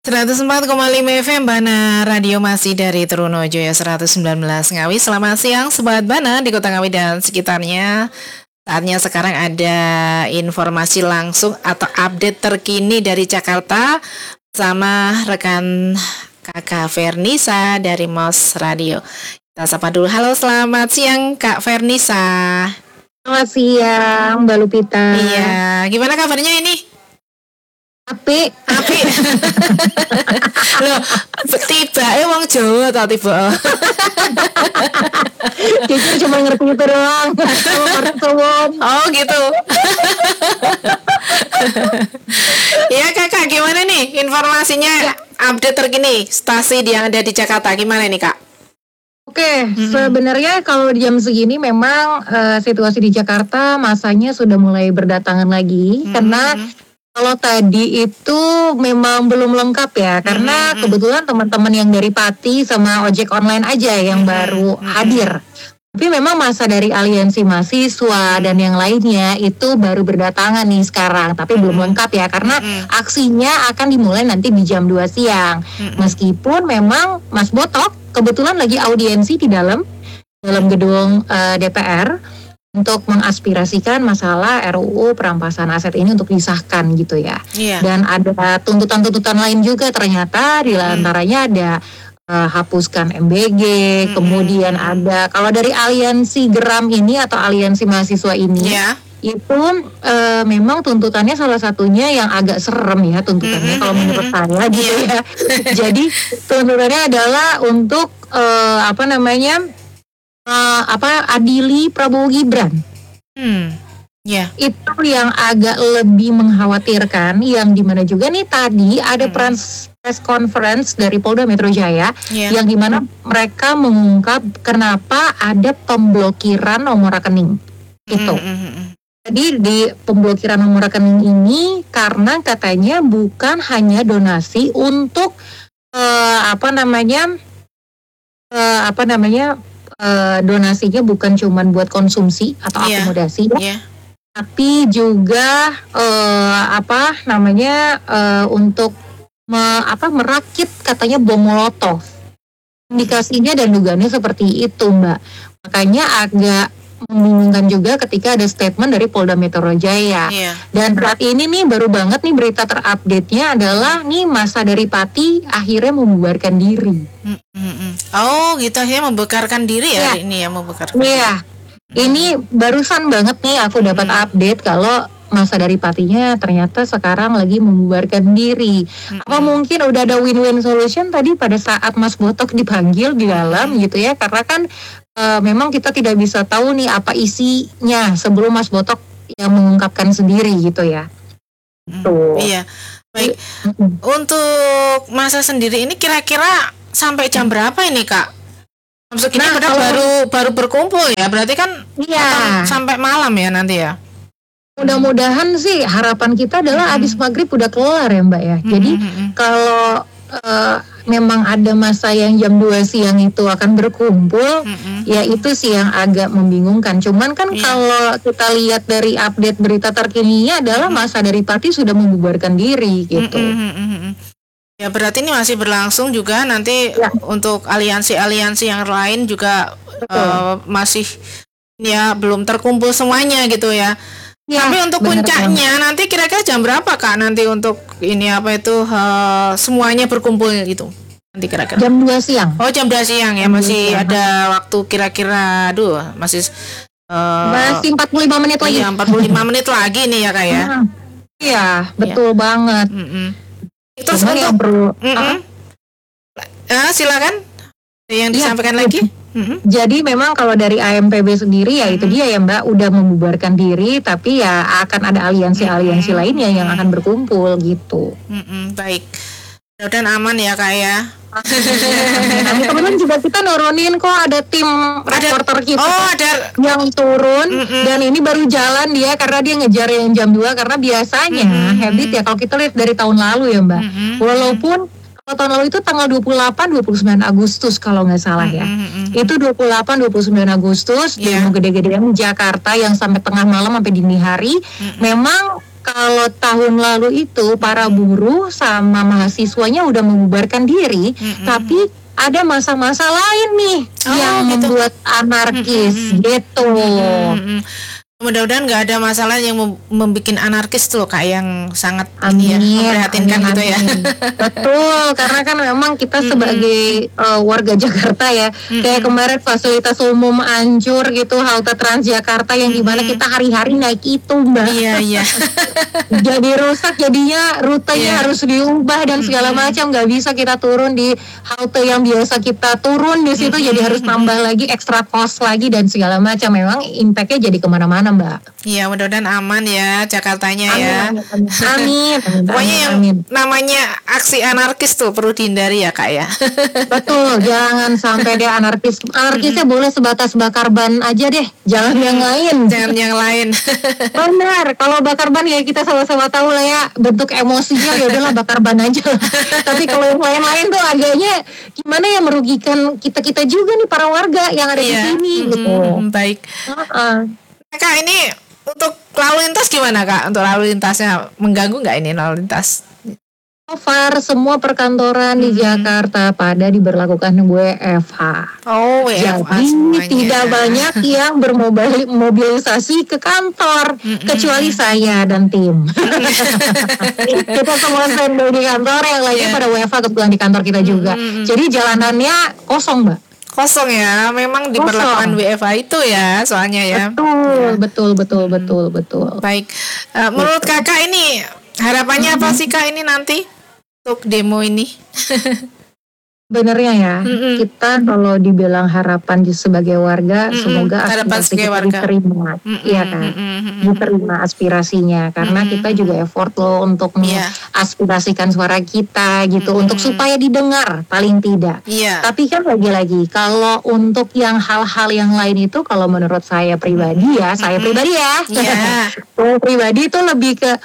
104,5 FM Bana Radio masih dari Trunojoyo 119 Ngawi. Selamat siang Sobat Bana di Kota Ngawi dan sekitarnya. Saatnya sekarang ada informasi langsung atau update terkini dari Jakarta sama rekan Kakak Fernisa dari MOS Radio. Kita sapa dulu. Halo, selamat siang Kak Fernisa. Selamat siang Mbak Lupita. Iya, gimana kabarnya ini? Api. Loh, tiba wong Jawa ta tiba. Jujur cuma ngerti itu doang. Oh gitu. Ya Kakak, gimana nih informasinya update terkini stasi yang ada di Jakarta, gimana nih Kak? Oke, sebenarnya kalau di jam segini memang situasi di Jakarta masanya sudah mulai berdatangan lagi karena kalau tadi itu memang belum lengkap ya, karena kebetulan teman-teman yang dari Pati sama ojek online aja yang baru hadir. Tapi memang masa dari aliansi mahasiswa dan yang lainnya itu baru berdatangan nih sekarang, tapi belum lengkap ya, karena aksinya akan dimulai nanti di jam 2 siang. Meskipun memang Mas Botok kebetulan lagi audiensi di dalam gedung DPR untuk mengaspirasikan masalah RUU perampasan aset ini untuk disahkan gitu ya. Dan ada tuntutan-tuntutan lain juga ternyata, di antaranya ada hapuskan MBG, kemudian ada kalau dari aliansi Geram ini atau aliansi mahasiswa ini itu memang tuntutannya salah satunya yang agak serem ya tuntutannya kalau menurut saya gitu ya. Jadi tuntutannya adalah untuk adili Prabowo Gibran. Itu yang agak lebih mengkhawatirkan, yang dimana juga nih tadi ada press conference dari Polda Metro Jaya yang dimana mereka mengungkap kenapa ada pemblokiran nomor rekening itu. Jadi di pemblokiran nomor rekening ini karena katanya bukan hanya donasi untuk donasinya bukan cuma buat konsumsi atau akomodasi, tapi juga untuk merakit katanya bom molotov. Indikasinya dan dugaannya seperti itu, Mbak. Makanya agak membingungkan juga ketika ada statement dari Polda Metro Jaya. Dan saat ini nih baru banget nih berita terupdate-nya adalah nih masa dari Pati akhirnya membubarkan diri. Oh gitu, akhirnya membubarkan diri ya hari ini ya, membubarkan. Iya. Ini barusan banget nih aku dapat update kalau masa dari Patinya ternyata sekarang lagi membubarkan diri. Apa mungkin udah ada win-win solution tadi pada saat Mas Botok dipanggil di dalam gitu ya, karena kan memang kita tidak bisa tahu nih apa isinya sebelum Mas Botok yang mengungkapkan sendiri gitu ya. Iya. Baik. Untuk masa sendiri ini kira-kira sampai jam berapa ini Kak? Maksudnya baru berkumpul ya, berarti kan sampai malam ya nanti ya. Mudah-mudahan sih harapan kita adalah habis maghrib udah kelar ya Mbak ya. Jadi kalau memang ada masa yang jam 2 siang itu akan berkumpul, ya itu sih yang agak membingungkan. Cuman kan kalau kita lihat dari update berita terkininya adalah masa dari Pati sudah membubarkan diri gitu. Ya berarti ini masih berlangsung juga nanti untuk aliansi-aliansi yang lain juga masih belum terkumpul semuanya gitu ya. Tapi untuk puncaknya nanti kira-kira jam berapa Kak nanti untuk ini semuanya berkumpul gitu? Nanti kira-kira jam 2 siang. Oh jam 2 siang ya, masih ada waktu kira-kira masih 45 menit lagi. Iya, 45 menit lagi nih ya Kak ya. Iya, betul banget. Terus untuk silakan yang disampaikan lagi. Jadi memang kalau dari AMPB sendiri ya itu dia ya Mbak, udah membubarkan diri, tapi ya akan ada aliansi-aliansi lainnya yang akan berkumpul gitu. Baik, dan aman ya Kak ya. Kemudian juga kita nurunin kok, ada tim reporter kita yang turun dan ini baru jalan dia karena dia ngejar yang jam 2 karena biasanya habit ya kalau kita lihat dari tahun lalu ya Mbak. Walaupun kalau tahun lalu itu tanggal 28-29 Agustus kalau nggak salah ya. Itu 28-29 Agustus demo gede-gedean Jakarta yang sampai tengah malam sampai dini hari. Memang kalau tahun lalu itu para buruh sama mahasiswanya udah membubarkan diri, tapi ada masa-masa lain nih yang gitu. membuat anarkis gitu. Mudah-mudahan nggak ada masalah yang membuat anarkis tuh loh Kak, yang sangat Amin, memprihatinkan amin, gitu ya. Betul, karena kan memang kita sebagai warga Jakarta ya, kayak kemarin fasilitas umum hancur gitu, halte Transjakarta yang dimana kita hari-hari naik itu Mbak. Iya. Jadi rusak, jadinya rutenya harus diubah dan segala macam, nggak bisa kita turun di halte yang biasa kita turun di situ, jadi harus tambah lagi ekstra cost lagi dan segala macam. Memang impactnya jadi kemana-mana Mbak. Iya, mudah-mudahan aman ya Jakartanya ya. Amin. Pokoknya yang namanya aksi anarkis tuh perlu dihindari ya Kak ya. Betul, jangan sampai deh anarkis. Anarkisnya boleh sebatas bakar ban aja deh, jangan yang lain. Jangan yang lain. Benar, kalau bakar ban ya kita sama-sama tahu lah ya, bentuk emosinya ya udahlah bakar ban aja. Tapi kalau yang lain-lain tuh agaknya gimana ya, merugikan kita juga nih para warga yang ada di sini gitu. Baik. Kak, ini untuk lalu lintas gimana Kak? Untuk lalu lintasnya mengganggu nggak ini lalu lintas? So far semua perkantoran di Jakarta pada diberlakukan WFH. Oh, WFH Jadi semuanya. tidak banyak yang bermobilisasi ke kantor, kecuali saya dan tim. Kita semua standby di kantor, yang lainnya pada WFH kebetulan di kantor kita juga. Jadi jalanannya kosong Mbak. Kosong ya, memang diberlakukan WFH itu ya, soalnya ya. Betul. Baik, menurut Kakak ini harapannya apa sih Kak ini nanti untuk demo ini? Sebenarnya ya, kita kalau dibilang harapan sebagai warga, semoga aspirasi kita diterima, iya kan, diterima aspirasinya, karena kita juga effort loh untuk mengaspirasikan suara kita gitu, untuk supaya didengar paling tidak. Tapi kan lagi-lagi, kalau untuk yang hal-hal yang lain itu, kalau menurut saya pribadi ya, saya pribadi itu lebih ke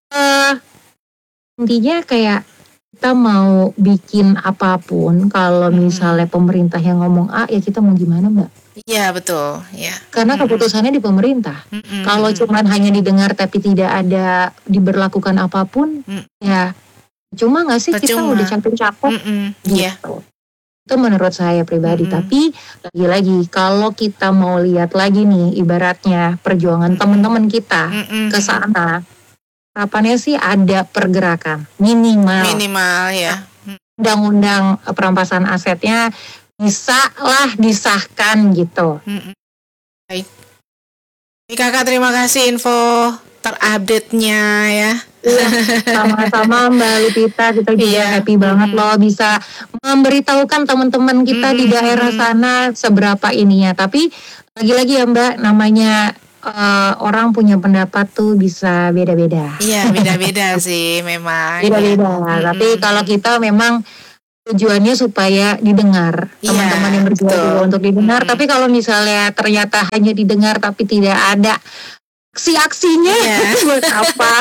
intinya kayak kita mau bikin apapun, kalau misalnya pemerintah yang ngomong A, ya kita mau gimana Mbak? Iya betul, ya. Karena keputusannya di pemerintah. Kalau cuman hanya didengar tapi tidak ada diberlakukan apapun, ya cuma nggak sih, kita udah capek-capek gitu. Itu menurut saya pribadi. Tapi lagi-lagi kalau kita mau lihat lagi nih, ibaratnya perjuangan teman-teman kita ke sana. Harapannya sih ada pergerakan minimal ya. Undang-undang perampasan asetnya bisa lah disahkan gitu. Baik. Kakak terima kasih info terupdate-nya ya. Sama-sama Mbak Lupita, kita juga happy banget loh bisa memberitahukan teman-teman kita di daerah sana seberapa ininya. Tapi lagi-lagi ya Mbak, namanya orang punya pendapat tuh bisa beda-beda. Iya, beda-beda sih memang. Beda-beda. Tapi kalau kita memang tujuannya supaya didengar, teman-teman yang berjuang untuk didengar. Tapi kalau misalnya ternyata hanya didengar tapi tidak ada aksi-aksinya, buat apa?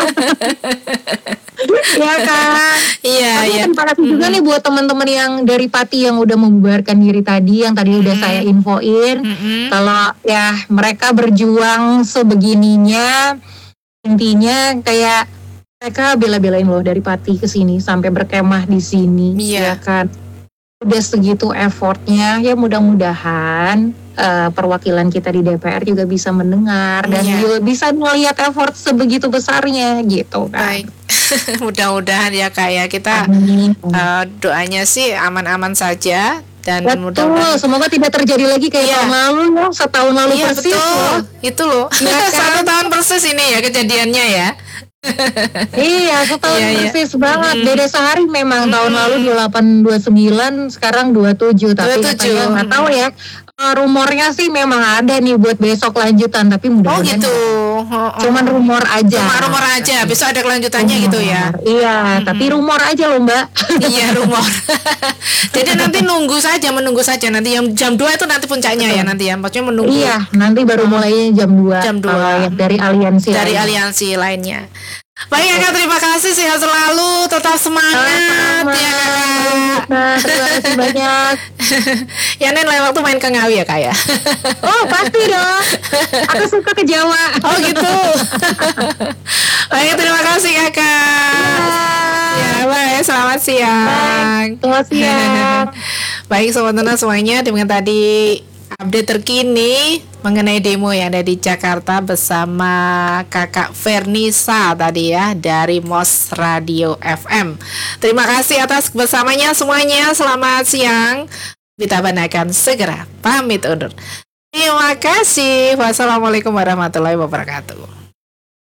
Ya kan? Iya. Terima kasih juga nih buat teman-teman yang dari Pati yang udah membubarkan diri tadi, yang tadi udah saya infoin. Kalau ya mereka berjuang sebegininya, intinya kayak mereka bela-belain loh dari Pati ke sini sampai berkemah di sini, ya kan? Udah segitu effortnya, ya mudah-mudahan perwakilan kita di DPR juga bisa mendengar dan juga bisa melihat effort sebegitu besarnya gitu kan. Baik. Mudah-mudahan ya Kak ya, kita doanya sih aman-aman saja dan mudah-mudahan semoga tidak terjadi lagi kayak tahun lalu ya, setahun lalu persis loh. Itu loh. Kan? 1 tahun persis ini ya kejadiannya ya. Iya, setahun persis banget. Beda sehari memang. Tahun lalu 28-29, sekarang 27. Tapi katanya nggak tahu ya. Rumornya sih memang ada nih buat besok lanjutan, tapi mudah-mudahan cuman rumor aja. Rumor aja, besok ada kelanjutannya gitu ya. Iya, tapi rumor aja loh Mbak. Iya, rumor. Jadi nanti menunggu saja nanti yang jam 2 itu nanti puncaknya ya nanti ya. Maksudnya menunggu. Iya, nanti baru mulainya jam 2. Jam 2 yang dari aliansi aliansi lainnya. Baik Kakak, terima kasih, sehat selalu, tetap semangat ya Kakak. Terima kasih banyak. Ya Nen, lain waktu main ke Ngawi ya Kak ya. Oh pasti dong, aku suka ke Jawa. Oh gitu. Baik, terima kasih kakak. Ya, baik, selamat siang. Selamat siang. Baik, sobat Tuna semuanya, dengan tadi update terkini mengenai demo yang ada di Jakarta bersama kakak Vernisa tadi ya dari MOS Radio FM. Terima kasih atas bersamanya semuanya. Selamat siang. Kita akan segera pamit undur. Terima kasih. Wassalamualaikum warahmatullahi wabarakatuh.